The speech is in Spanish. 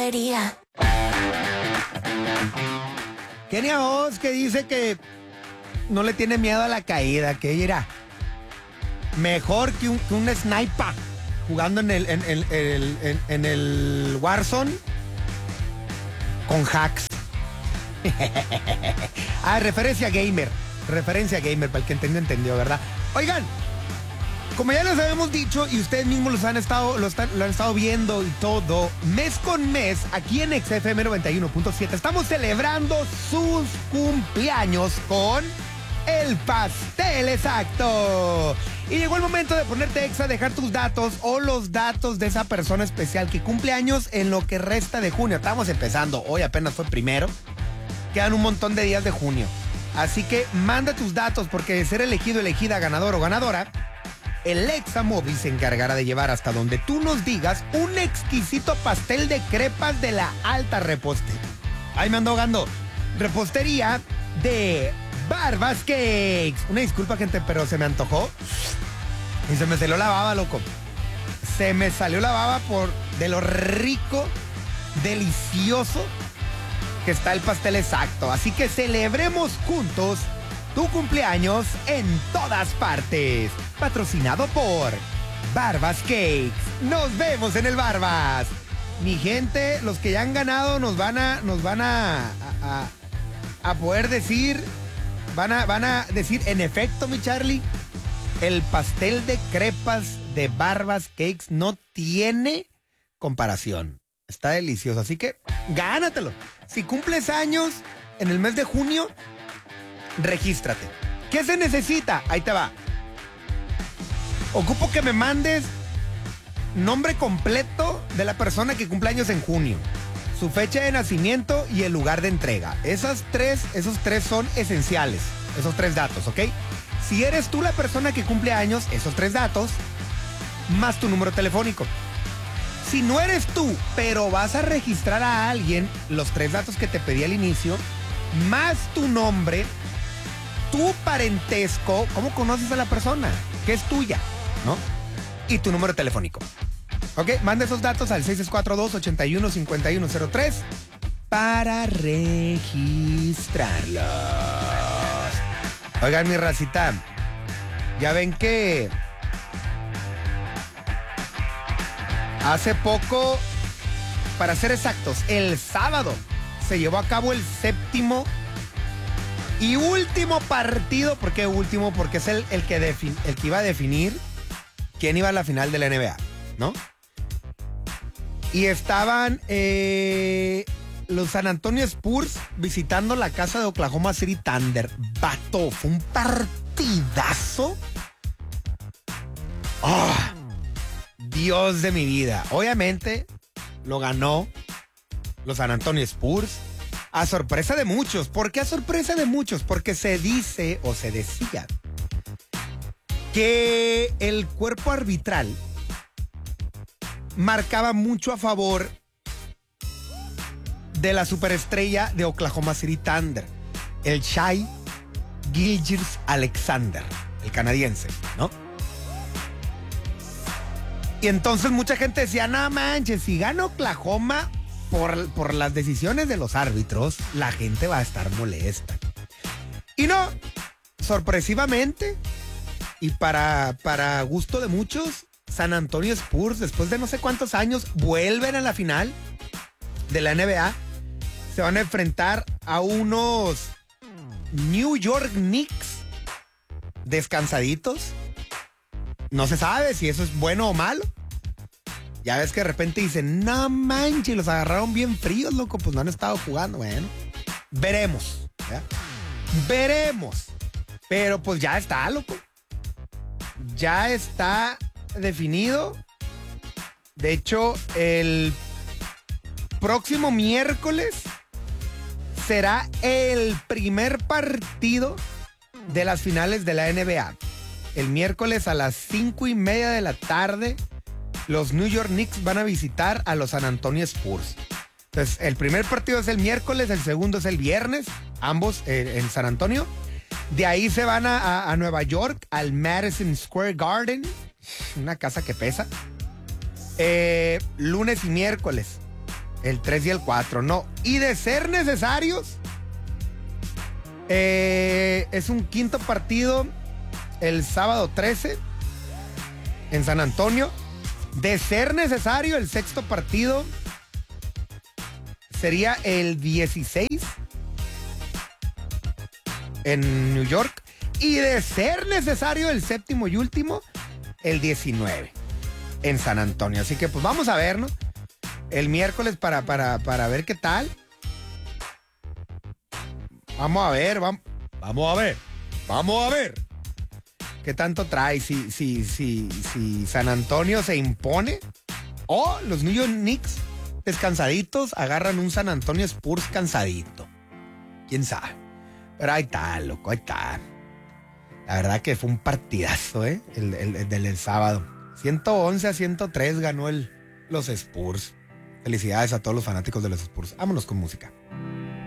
quería. Kenia Oz, que dice que no le tiene miedo a la caída, que ella mejor que un sniper jugando en el Warzone con hacks. Referencia gamer, para el que entendió, ¿verdad? Oigan, como ya les habíamos dicho y ustedes mismos lo han estado viendo y todo, mes con mes, aquí en XFM 91.7, estamos celebrando sus cumpleaños con el pastel exacto. Y llegó el momento de ponerte exa, dejar tus datos o los datos de esa persona especial que cumple años en lo que resta de junio. Estamos empezando, hoy apenas fue primero. Quedan un montón de días de junio. Así que manda tus datos porque de ser elegido, elegida, ganador o ganadora, el Exa Móvil se encargará de llevar hasta donde tú nos digas un exquisito pastel de crepas de la alta repostería. Ahí me ando ahogando. Repostería de Barbas Cakes. Una disculpa, gente, pero se me antojó y se me salió la baba, loco. Se me salió la baba de lo rico, delicioso que está el pastel exacto. Así que celebremos juntos tu cumpleaños en todas partes. Patrocinado por Barbas Cakes. Nos vemos en el Barbas. Mi gente, los que ya han ganado nos van a poder decir, van a decir, en efecto, mi Charlie, el pastel de crepas de Barbas Cakes no tiene comparación. Está delicioso, así que gánatelo. Si cumples años en el mes de junio, regístrate. ¿Qué se necesita? Ahí te va. Ocupo que me mandes nombre completo de la persona que cumple años en junio, su fecha de nacimiento y el lugar de entrega. Esos tres son esenciales, esos 3 datos, ¿ok? Si eres tú la persona que cumple años, esos 3 datos, más tu número telefónico. Si no eres tú, pero vas a registrar a alguien, los 3 datos que te pedí al inicio, más tu nombre, tu parentesco, cómo conoces a la persona, que es tuya, ¿no? Y tu número telefónico. Ok, manda esos datos al 6642-815103 para registrarlos. Oigan, mi racita, ya ven que hace poco, para ser exactos, el sábado se llevó a cabo el 7º y último partido. ¿Por qué último? Porque es el que iba a definir quién iba a la final de la NBA, ¿no? Y estaban los San Antonio Spurs visitando la casa de Oklahoma City Thunder. Vato, fue un partidazo. ¡Oh! Dios de mi vida. Obviamente lo ganó los San Antonio Spurs a sorpresa de muchos. ¿Por qué a sorpresa de muchos? Porque se dice o se decía que el cuerpo arbitral marcaba mucho a favor de la superestrella de Oklahoma City Thunder, el Shai Gilgeous-Alexander, el canadiense, ¿no? Y entonces mucha gente decía, no manches, si gana Oklahoma por las decisiones de los árbitros, la gente va a estar molesta. Y no, sorpresivamente, y para gusto de muchos, San Antonio Spurs, después de no sé cuántos años, vuelven a la final de la NBA. Se van a enfrentar a unos New York Knicks descansaditos. No se sabe si eso es bueno o malo. Ya ves que de repente dicen, no manches, los agarraron bien fríos, loco, pues no han estado jugando. Bueno, veremos, ¿ya? Veremos. Pero pues ya está, loco. Ya está definido. De hecho, el próximo miércoles será el primer partido de las finales de la NBA. El miércoles a las 5:30 de la tarde, los New York Knicks van a visitar a los San Antonio Spurs. Entonces, el primer partido es el miércoles, el segundo es el viernes, ambos en San Antonio. De ahí se van a Nueva York, al Madison Square Garden, una casa que pesa. Lunes y miércoles. El 3 y el 4, no. Y de ser necesarios, es un quinto partido el sábado 13 en San Antonio. De ser necesario, el sexto partido sería el 16 en New York. Y de ser necesario, el séptimo y último, el 19 en San Antonio. Así que pues vamos a ver, ¿no? El miércoles para ver qué tal. Vamos a ver. ¿Qué tanto trae? Si San Antonio se impone o los New York Knicks descansaditos agarran un San Antonio Spurs cansadito. ¿Quién sabe? Pero ahí está, loco, ahí está. La verdad que fue un partidazo, el del sábado. 111-103 ganó los Spurs. Felicidades a todos los fanáticos de los Spurs. Vámonos con música.